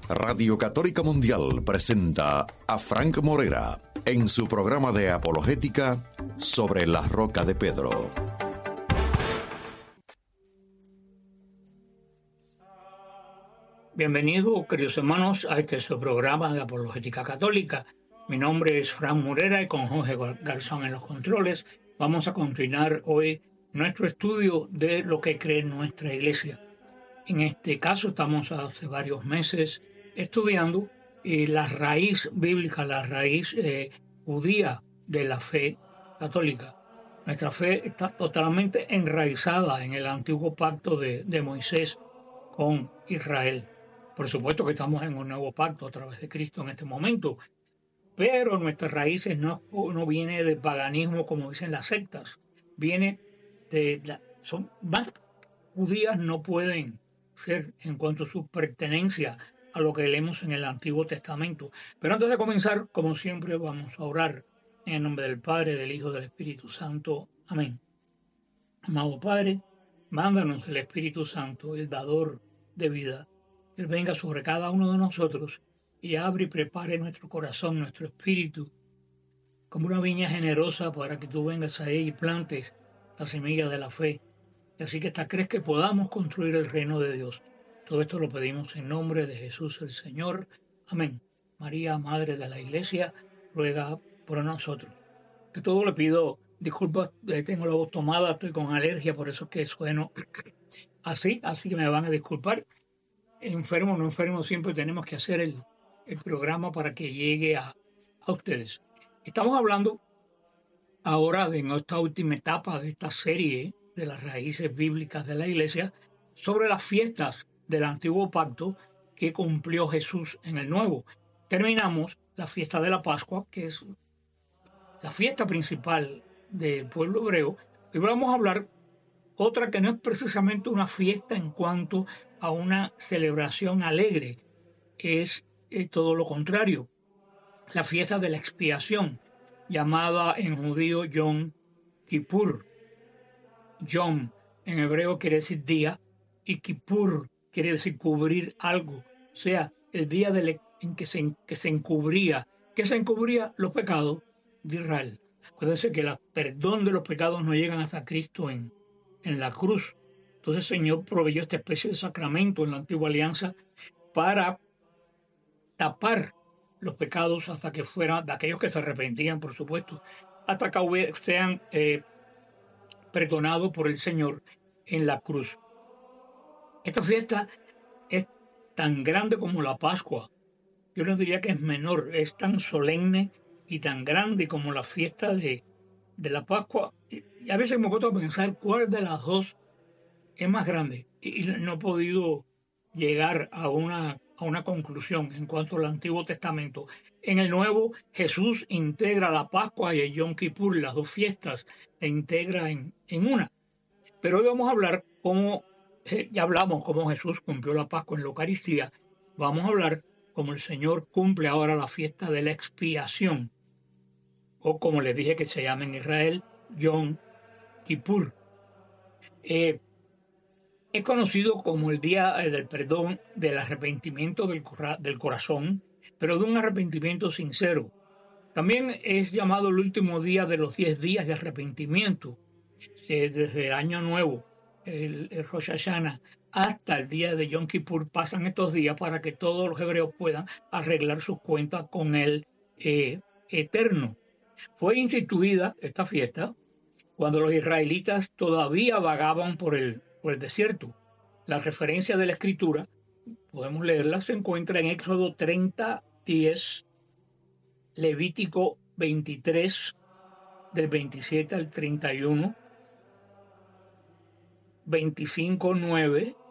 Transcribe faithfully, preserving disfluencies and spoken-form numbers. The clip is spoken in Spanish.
Radio Católica Mundial presenta a Frank Morera en su programa de apologética Sobre la Roca de Pedro. Bienvenidos, queridos hermanos, a este su programa de apologética católica. Mi nombre es Frank Morera y con Jorge Garzón en los controles vamos a continuar hoy nuestro estudio de lo que cree nuestra iglesia. En este caso estamos hace varios meses estudiando eh, la raíz bíblica, la raíz eh, judía de la fe católica. Nuestra fe está totalmente enraizada en el antiguo pacto de, de Moisés con Israel. Por supuesto que estamos en un nuevo pacto a través de Cristo en este momento, pero nuestras raíces no, no viene del paganismo como dicen las sectas, viene de la, son más judías no pueden ser en cuanto a su pertenencia a lo que leemos en el Antiguo Testamento. Pero antes de comenzar, como siempre, vamos a orar en el nombre del Padre, del Hijo y del Espíritu Santo. Amén. Amado Padre, mándanos el Espíritu Santo, el dador de vida, que Él venga sobre cada uno de nosotros y abre y prepare nuestro corazón, nuestro espíritu, como una viña generosa para que tú vengas a ella y plantes la semilla de la fe. Y así que esta crees que podamos construir el reino de Dios. Todo esto lo pedimos en nombre de Jesús el Señor. Amén. María, Madre de la Iglesia, ruega por nosotros. Que todo le pido disculpas, tengo la voz tomada, estoy con alergia, por eso es que sueno así, así que me van a disculpar. Enfermo o no enfermo, siempre tenemos que hacer el, el programa para que llegue a, a ustedes. Estamos hablando ahora de esta última etapa de esta serie de las raíces bíblicas de la Iglesia, sobre las fiestas del Antiguo Pacto que cumplió Jesús en el Nuevo. Terminamos la fiesta de la Pascua, que es la fiesta principal del pueblo hebreo, y vamos a hablar otra que no es precisamente una fiesta en cuanto a una celebración alegre, es eh, todo lo contrario, la fiesta de la expiación, llamada en judío Yom Kippur. Yom en hebreo quiere decir día y Kippur quiere decir cubrir algo, o sea, el día de en que se, que se encubría, que se encubría los pecados de Israel. Acuérdense que el perdón de los pecados no llegan hasta Cristo en, en la cruz. Entonces el Señor proveyó esta especie de sacramento en la antigua alianza para tapar los pecados hasta que fueran, de aquellos que se arrepentían, por supuesto, hasta que sean eh, perdonado por el Señor en la cruz. Esta fiesta es tan grande como la Pascua. Yo no diría que es menor, es tan solemne y tan grande como la fiesta de, de la Pascua. Y a veces me puedo pensar cuál de las dos es más grande. Y no he podido llegar a una, a una conclusión en cuanto al Antiguo Testamento. En el Nuevo, Jesús integra la Pascua y el Yom Kippur, las dos fiestas, la integra en, en una. Pero hoy vamos a hablar cómo, eh, ya hablamos cómo Jesús cumplió la Pascua en la Eucaristía. Vamos a hablar cómo el Señor cumple ahora la fiesta de la expiación, o como les dije que se llama en Israel, Yom Kippur. Eh, es conocido como el día del perdón, del arrepentimiento del, cora- del corazón, pero de un arrepentimiento sincero. También es llamado el último día de los diez días de arrepentimiento, desde el Año Nuevo, el, el Rosh Hashanah, hasta el día de Yom Kippur. Pasan estos días para que todos los hebreos puedan arreglar sus cuentas con el eh, Eterno. Fue instituida esta fiesta cuando los israelitas todavía vagaban por el, por el desierto. La referencia de la Escritura, podemos leerla, se encuentra en Éxodo treinta, diez, Levítico veintitrés, del veintisiete al treinta y uno, veinticinco, nueve